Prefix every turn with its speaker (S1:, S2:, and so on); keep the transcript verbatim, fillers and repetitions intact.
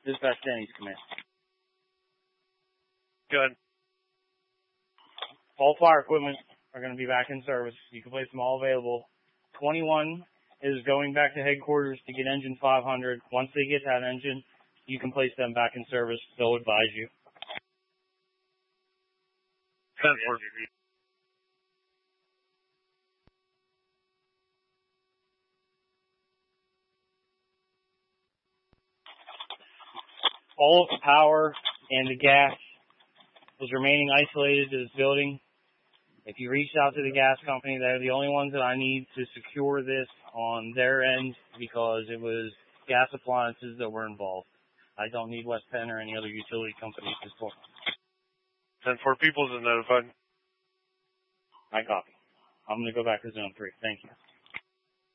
S1: Dispatch Denny's command.
S2: Good.
S1: All fire equipment are going to be back in service. You can place them all available. twenty-one is going back to headquarters to get engine five hundred. Once they get that engine, you can place them back in service. They'll advise you.
S2: ten four.
S1: All of the power and the gas is remaining isolated to this building. If you reach out to the gas company, they're the only ones that I need to secure this on their end because it was gas appliances that were involved. I don't need West Penn or any other utility company at this point.
S2: ten four Peoples is notified.
S1: I copy. I'm going to go back to zone three. Thank you.